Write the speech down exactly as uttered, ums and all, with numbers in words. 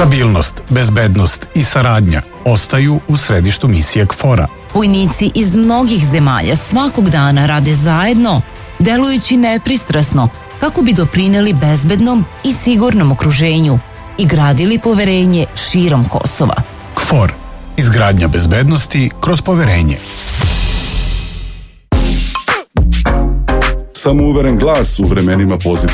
Stabilnost, bezbednost i saradnja ostaju u središtu misije KFOR-a. Vojnici iz mnogih zemalja svakog dana rade zajedno, delujući nepristrasno kako bi doprineli bezbednom i sigurnom okruženju i gradili poverenje širom Kosova. KFOR. Izgradnja bezbednosti kroz poverenje. Samouveren glas u vremenima pozitivnosti.